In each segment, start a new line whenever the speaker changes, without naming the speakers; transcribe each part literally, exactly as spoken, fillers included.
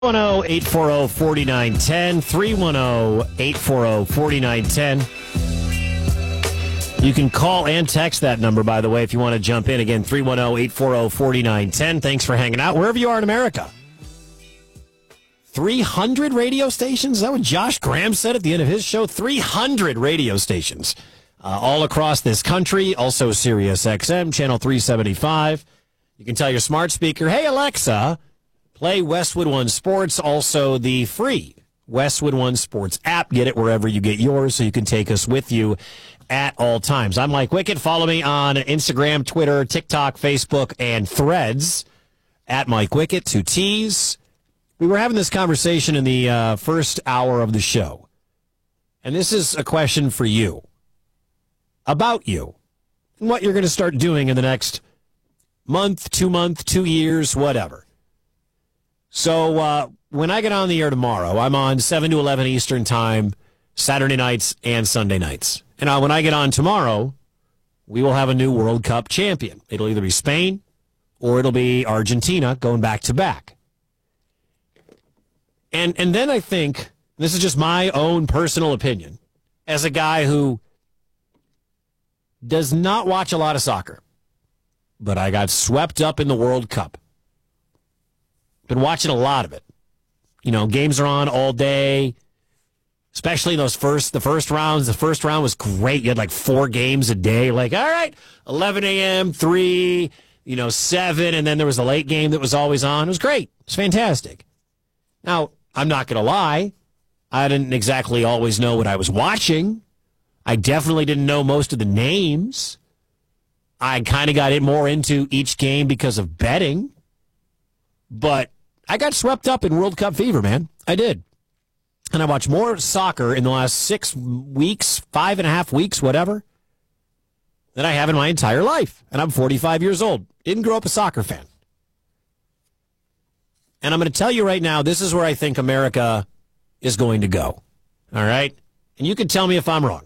three one zero, eight four zero, four nine one zero, three one zero, eight four zero, four nine one zero. You can call and text that number, by the way, if you want to jump in. Again, three one zero, eight four zero, four nine one zero. Thanks for hanging out, wherever you are in America. three hundred radio stations? Is that what Josh Graham said at the end of his show? three hundred radio stations uh, all across this country. Also Sirius X M, channel three seventy-five. You can tell your smart speaker, hey, Alexa, play Westwood One Sports, also the free Westwood One Sports app. Get it wherever you get yours so you can take us with you at all times. I'm Mike Wickett. Follow me on Instagram, Twitter, TikTok, Facebook, and Threads at Mike Wickett, two T's. We were having this conversation in the uh, first hour of the show, and this is a question for you, about you, and what you're going to start doing in the next month, two month, two years, whatever. So uh, when I get on the air tomorrow, I'm on seven to eleven Eastern time, Saturday nights and Sunday nights. And uh, when I get on tomorrow, we will have a new World Cup champion. It'll either be Spain or it'll be Argentina going back to back. And and then I think, this is just my own personal opinion, as a guy who does not watch a lot of soccer, but I got swept up in the World Cup. Been watching a lot of it. You know, games are on all day, especially those first, the first rounds. The first round was great. You had like four games a day. Like, all right, eleven a.m., three, you know, seven, and then there was a late game that was always on. It was great. It was fantastic. Now, I'm not going to lie. I didn't exactly always know what I was watching. I definitely didn't know most of the names. I kind of got it more into each game because of betting. But I got swept up in World Cup fever, man. I did. And I watched more soccer in the last six weeks, five and a half weeks, whatever, than I have in my entire life. And I'm forty-five years old. Didn't grow up a soccer fan. And I'm going to tell you right now, this is where I think America is going to go. All right? And you can tell me if I'm wrong.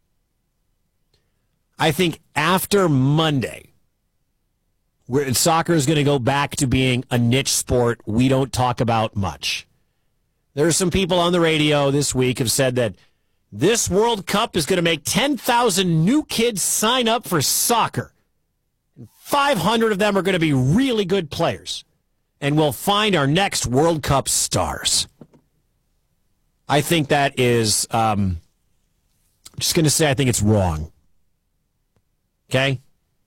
I think after Monday, where soccer is going to go back to being a niche sport we don't talk about much. There are some people on the radio this week have said that this World Cup is going to make ten thousand new kids sign up for soccer. five hundred of them are going to be really good players. And we'll find our next World Cup stars. I think that is, um, I'm just going to say I think it's wrong. Okay?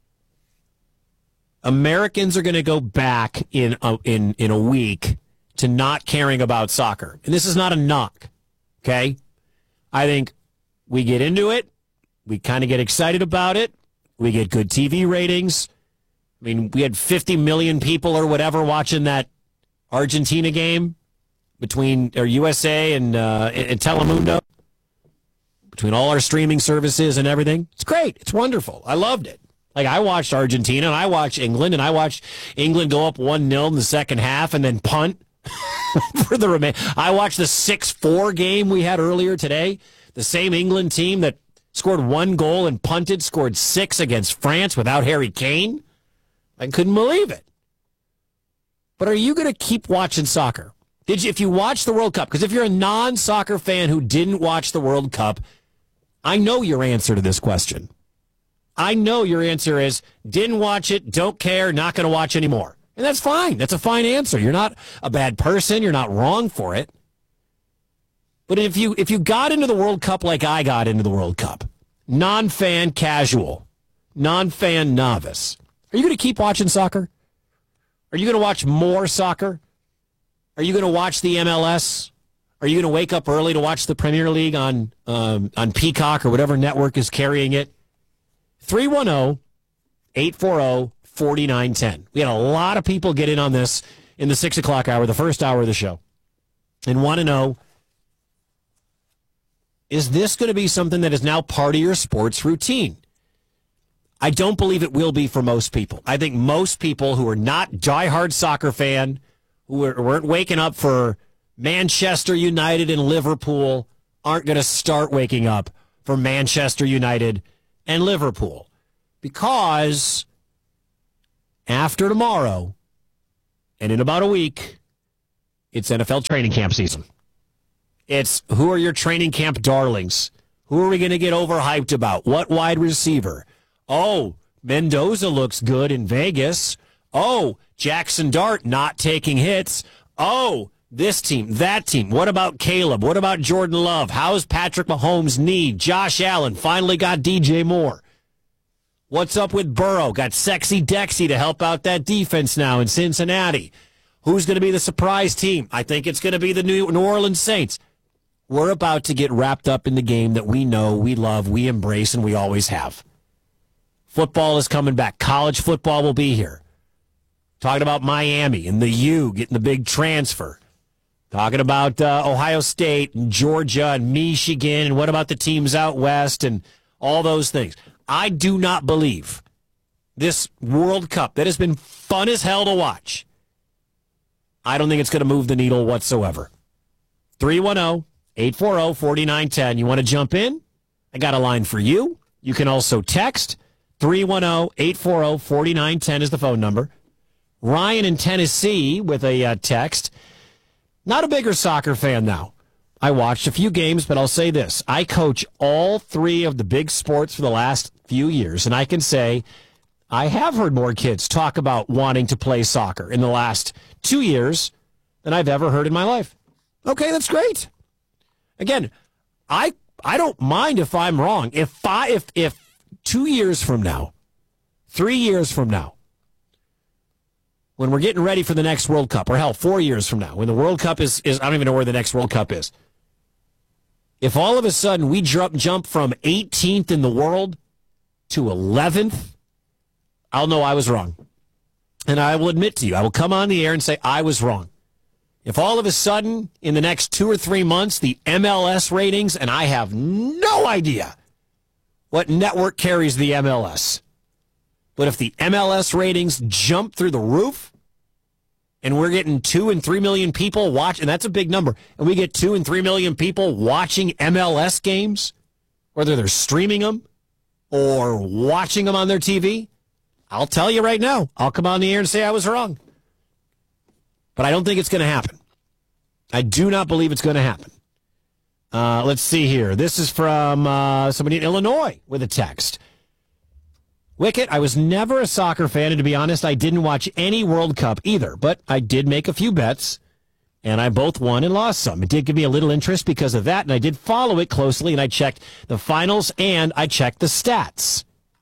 Americans are going to go back in a, in in a week to not caring about soccer. And this is not a knock, okay? I think we get into it. We kind of get excited about it. We get good T V ratings. I mean, we had fifty million people or whatever watching that Argentina game between or U S A and, uh, and Telemundo, between all our streaming services and everything. It's great. It's wonderful. I loved it. Like, I watched Argentina, and I watched England, and I watched England go up one nil in the second half and then punt for the remain. I watched the six four game we had earlier today. The same England team that scored one goal and punted scored six against France without Harry Kane. I couldn't believe it. But are you going to keep watching soccer? Did you, if you watch the World Cup, because if you're a non-soccer fan who didn't watch the World Cup, I know your answer to this question. I know your answer is, didn't watch it, don't care, not going to watch anymore. And that's fine. That's a fine answer. You're not a bad person. You're not wrong for it. But if you if you got into the World Cup like I got into the World Cup, non-fan casual, non-fan novice, are you going to keep watching soccer? Are you going to watch more soccer? Are you going to watch the M L S? Are you going to wake up early to watch the Premier League on um, on Peacock or whatever network is carrying it? three one zero, eight four zero, four nine one zero. We had a lot of people get in on this in the six o'clock hour, the first hour of the show, and want to know, is this going to be something that is now part of your sports routine? I don't believe it will be for most people. I think most people who are not diehard soccer fan, who weren't waking up for Manchester United and Liverpool, aren't going to start waking up for Manchester United and Liverpool, because after tomorrow and in about a week, It's N F L training camp season. It's who are your training camp darlings? Who are we going to get overhyped about? What wide receiver? Oh, Mendoza looks good in Vegas. Oh, Jackson Dart not taking hits. Oh, this team, that team. What about Caleb? What about Jordan Love? How's Patrick Mahomes' knee? Josh Allen finally got D J Moore. What's up with Burrow? Got Sexy Dexy to help out that defense now in Cincinnati. Who's going to be the surprise team? I think it's going to be the New Orleans Saints. We're about to get wrapped up in the game that we know, we love, we embrace, and we always have. Football is coming back. College football will be here. Talking about Miami and the U getting the big transfer. Talking about uh, Ohio State and Georgia and Michigan and what about the teams out west and all those things. I do not believe this World Cup that has been fun as hell to watch. I don't think it's going to move the needle whatsoever. three one zero, eight four zero, four nine one zero. You want to jump in? I got a line for you. You can also text. three one zero, eight four zero, four nine one zero is the phone number. Ryan in Tennessee with a uh, text. Not a bigger soccer fan now. I watched a few games, but I'll say this. I coach all three of the big sports for the last few years, and I can say I have heard more kids talk about wanting to play soccer in the last two years than I've ever heard in my life. Okay, that's great. Again, I I don't mind if I'm wrong. If I, if if two years from now, three years from now, when we're getting ready for the next World Cup, or hell, four years from now, when the World Cup is, is I don't even know where the next World Cup is. If all of a sudden we jump, jump from eighteenth in the world to eleventh, I'll know I was wrong. And I will admit to you, I will come on the air and say I was wrong. If all of a sudden, in the next two or three months, the M L S ratings, and I have no idea what network carries the M L S, but if the M L S ratings jump through the roof, and we're getting two and three million people watch, and that's a big number, and we get two and three million people watching M L S games, whether they're streaming them or watching them on their T V, I'll tell you right now, I'll come on the air and say I was wrong. But I don't think it's going to happen. I do not believe it's going to happen. Uh, let's see here. This is from uh, somebody in Illinois with a text. Wicket, I was never a soccer fan, and to be honest, I didn't watch any World Cup either, but I did make a few bets, and I both won and lost some. It did give me a little interest because of that, and I did follow it closely, and I checked the finals, and I checked the stats.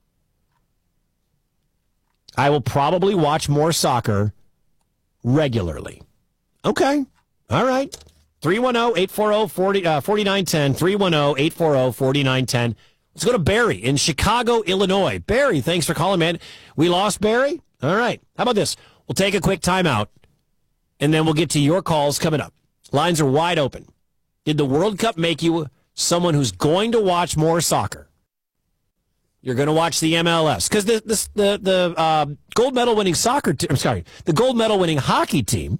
I will probably watch more soccer regularly. Okay. All right. three one zero, eight four zero, four nine one zero, three one zero, eight four zero, four nine one zero. Let's go to Barry in Chicago, Illinois. Barry, thanks for calling, man. We lost Barry? All right. How about this? We'll take a quick timeout, and then we'll get to your calls coming up. Lines are wide open. Did the World Cup make you someone who's going to watch more soccer? You're going to watch the M L S. Because the, the, the, the uh, gold medal winning soccer team, I'm sorry, the gold medal winning hockey team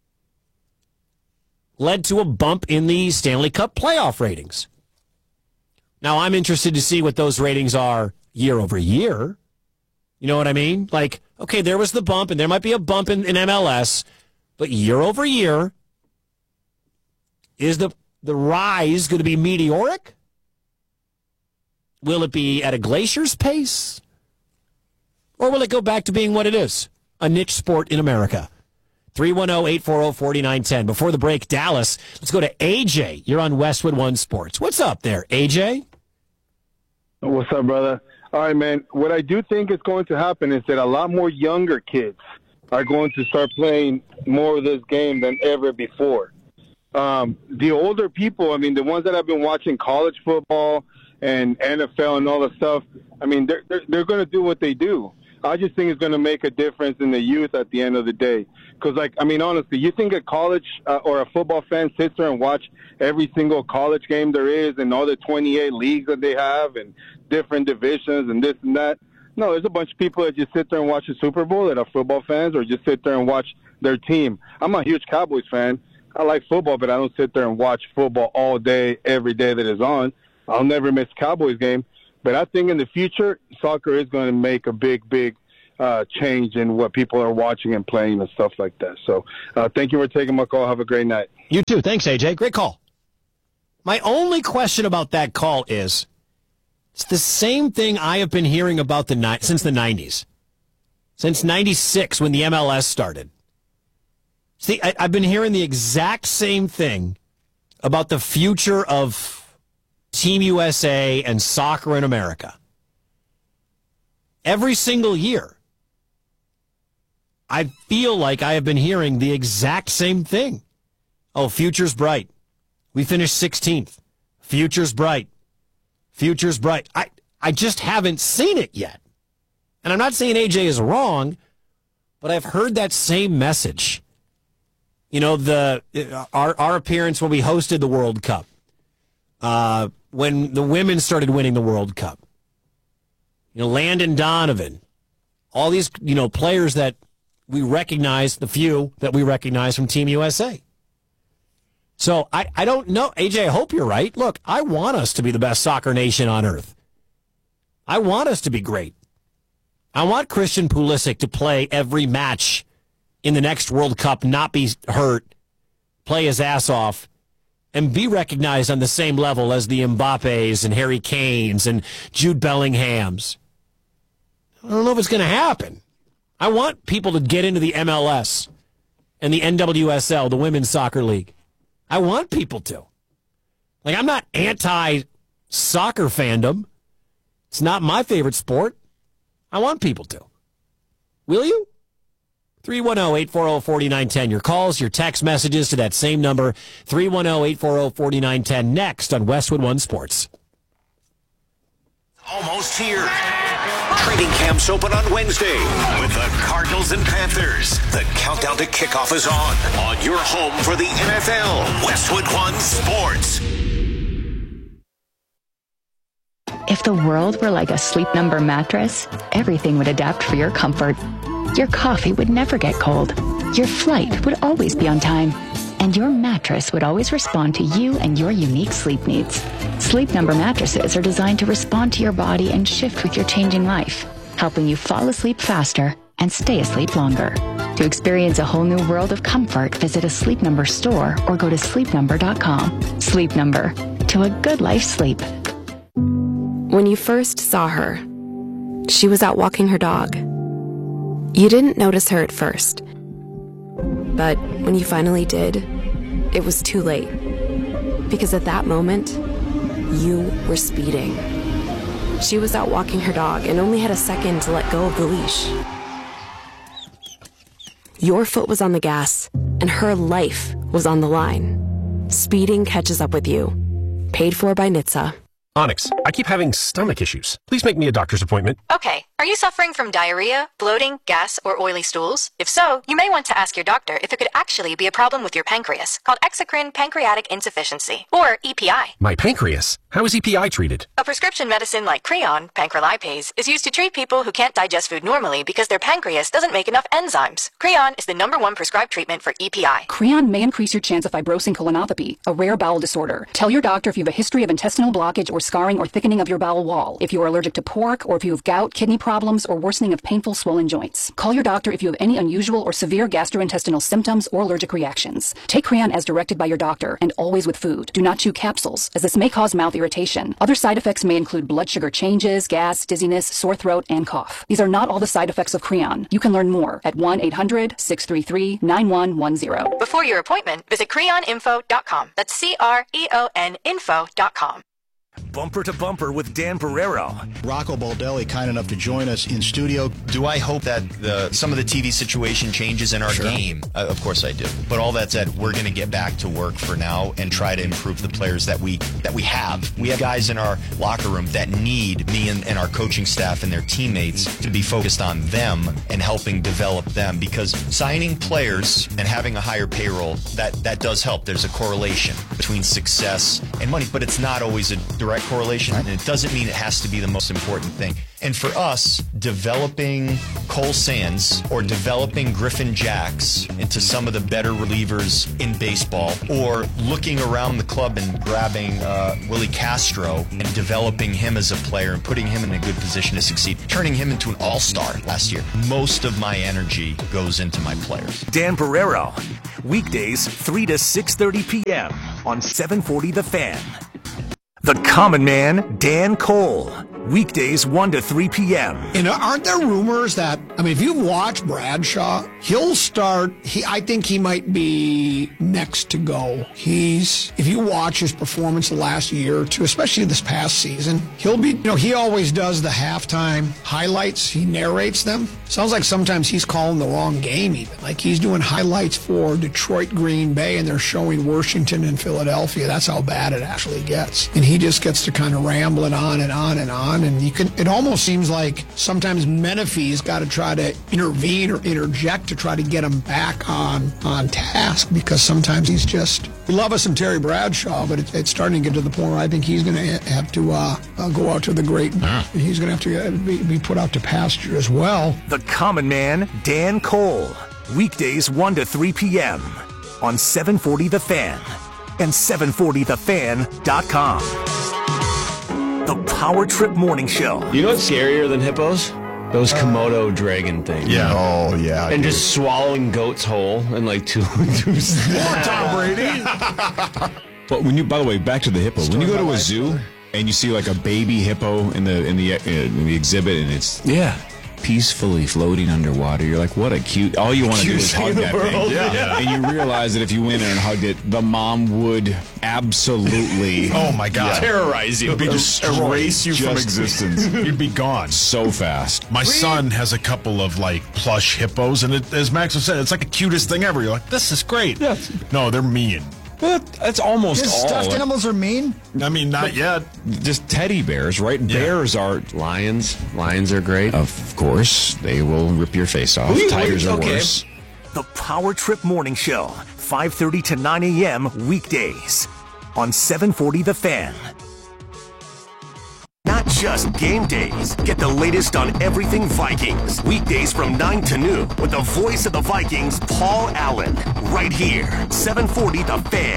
led to a bump in the Stanley Cup playoff ratings. Now, I'm interested to see what those ratings are year over year. You know what I mean? Like, okay, there was the bump, and there might be a bump in, in M L S, but year over year, is the, the rise going to be meteoric? Will it be at a glacier's pace? Or will it go back to being what it is, a niche sport in America? three one zero, eight four zero, four nine one zero. Before the break, Dallas, let's go to A J. You're on Westwood One Sports. What's up there, A J?
What's up, brother? All right, man. What I do think is going to happen is that a lot more younger kids are going to start playing more of this game than ever before. Um, the older people, I mean, the ones that have been watching college football and N F L and all that stuff, I mean, they're, they're, they're going to do what they do. I just think it's going to make a difference in the youth at the end of the day. Because, like, I mean, honestly, you think a college uh, or a football fan sits there and watch every single college game there is and all the twenty-eight leagues that they have and different divisions and this and that? No, there's a bunch of people that just sit there and watch the Super Bowl that are football fans or just sit there and watch their team. I'm a huge Cowboys fan. I like football, but I don't sit there and watch football all day, every day that is on. I'll never miss a Cowboys game. But I think in the future, soccer is going to make a big, big uh, change in what people are watching and playing and stuff like that. So uh, thank you for taking my call. Have a great night.
You too. Thanks, A J. Great call. My only question about that call is, it's the same thing I have been hearing about the ni- since the nineties. Since ninety-six, when the M L S started. See, I, I've been hearing the exact same thing about the future of Team U S A and soccer in America. Every single year, I feel like I have been hearing the exact same thing. Oh, future's bright. We finished sixteenth. Future's bright. Future's bright. I, I just haven't seen it yet. And I'm not saying A J is wrong, but I've heard that same message. You know, the our our appearance when we hosted the World Cup, uh, when the women started winning the World Cup. You know, Landon Donovan, all these, you know, players that we recognize, the few that we recognize from Team U S A. So I, I don't know. A J, I hope you're right. Look, I want us to be the best soccer nation on earth. I want us to be great. I want Christian Pulisic to play every match in the next World Cup, not be hurt, play his ass off, and be recognized on the same level as the Mbappes and Harry Kanes and Jude Bellinghams. I don't know if it's going to happen. I want people to get into the M L S and the N W S L, the Women's Soccer League. I want people to. Like, I'm not anti-soccer fandom. It's not my favorite sport. I want people to. Will you? three one zero, eight four zero, four nine one zero. Your calls, your text messages to that same number, three one zero, eight four zero, four nine one zero. Next on Westwood One Sports.
Almost here. Training camps open on Wednesday with the Cardinals and Panthers. The countdown to kickoff is on. On your home for the N F L, Westwood One Sports.
If the world were like a Sleep Number mattress, everything would adapt for your comfort. Your coffee would never get cold. Your flight would always be on time. And your mattress would always respond to you and your unique sleep needs. Sleep Number mattresses are designed to respond to your body and shift with your changing life, helping you fall asleep faster and stay asleep longer. To experience a whole new world of comfort, visit a Sleep Number store or go to sleep number dot com. Sleep Number. To a good life sleep.
When you first saw her, she was out walking her dog. You didn't notice her at first. But when you finally did, it was too late. Because at that moment, you were speeding. She was out walking her dog and only had a second to let go of the leash. Your foot was on the gas, and her life was on the line. Speeding catches up with you. Paid for by N H T S A.
Onyx, I keep having stomach issues. Please make me a doctor's appointment.
Okay. Are you suffering from diarrhea, bloating, gas, or oily stools? If so, you may want to ask your doctor if it could actually be a problem with your pancreas, called exocrine pancreatic insufficiency, or E P I.
My pancreas? How is E P I treated?
A prescription medicine like Creon, pancrelipase, is used to treat people who can't digest food normally because their pancreas doesn't make enough enzymes. Creon is the number one prescribed treatment for E P I.
Creon may increase your chance of fibrosing colonopathy, a rare bowel disorder. Tell your doctor if you have a history of intestinal blockage or scarring or thickening of your bowel wall, if you are allergic to pork, or if you have gout, kidney problems, or worsening of painful swollen joints. Call your doctor if you have any unusual or severe gastrointestinal symptoms or allergic reactions. Take Creon as directed by your doctor, and always with food. Do not chew capsules, as this may cause mouth irritation. Other side effects may include blood sugar changes, gas, dizziness, sore throat, and cough. These are not all the side effects of Creon. You can learn more at one eight hundred, six three three, nine one one zero.
Before your appointment, visit creon info dot com. That's C R E O N info dot com.
Bumper to Bumper with Dan Barrero.
Rocco Baldelli, kind enough to join us in studio.
Do I hope that the some of the T V situation changes in our
Sure.
game? Uh, of course I do. But all that said, we're going to get back to work for now and try to improve the players that we that we have. We have guys in our locker room that need me and, and our coaching staff and their teammates to be focused on them and helping develop them, because signing players and having a higher payroll, that, that does help. There's a correlation between success and money, but it's not always a direct correlation, and it doesn't mean it has to be the most important thing. And for us, developing Cole Sands or developing Griffin Jacks into some of the better relievers in baseball, or looking around the club and grabbing uh, Willie Castro and developing him as a player and putting him in a good position to succeed, turning him into an all-star last year. Most of my energy goes into my players.
Dan Barrero, weekdays three to six thirty p.m. on seven forty The Fan. The Common Man, Dan Cole, weekdays one to three p.m.
And aren't there rumors that, I mean, if you've watched Bradshaw, he'll start, he, I think he might be next to go. He's, if you watch his performance the last year or two, especially this past season, he'll be, you know, he always does the halftime highlights. He narrates them. Sounds like sometimes he's calling the wrong game even. Like he's doing highlights for Detroit, Green Bay, and they're showing Washington and Philadelphia. That's how bad it actually gets. And he just gets to kind of rambling on and on and on. And you can, it almost seems like sometimes Menifee's got to try to intervene or interject to try to get him back on, on task, because sometimes he's just, we love us some Terry Bradshaw, but it, it's starting to get to the point where I think he's going to have to uh, uh, go out to the great, ah. he's going to have to be, be put out to pasture as well.
The Common Man, Dan Cole, weekdays one to three p.m. on seven forty The Fan and seven forty the fan dot com. The Power Trip Morning Show.
You know what's scarier than hippos? Those Komodo dragon things.
Yeah. Oh, yeah.
And
dude.
just swallowing goats whole and like two. two
Tom Brady.
But when you, by the way, back to the hippo. When you go to a zoo and you see like a baby hippo in the in the in the exhibit, and it's
yeah.
peacefully floating underwater. You're like, what a cute... All you want to do is hug that thing.
Yeah.
Yeah. And you realize that if you went in and hugged it, the mom would absolutely...
oh, my God.
Terrorize you.
It would be just erase you
just,
from existence. You'd be gone.
So fast.
My son has a couple of, like, plush hippos, and it, as Max was saying, it's like the cutest thing ever. You're like, this is great.
Yeah.
No, they're mean.
Well, that's almost
His
all.
stuffed animals are mean?
I mean, not but yet.
Just teddy bears, right? Yeah. Bears are...
Lions. Lions are great.
Of course. They will rip your face off.
Ooh,
Tigers are
okay.
worse.
The Power Trip Morning Show, five thirty to nine a.m. weekdays on seven forty The Fan. Not just game days. Get the latest on everything Vikings. Weekdays from nine to noon with the voice of the Vikings, Paul Allen. Right here, seven forty The Fan.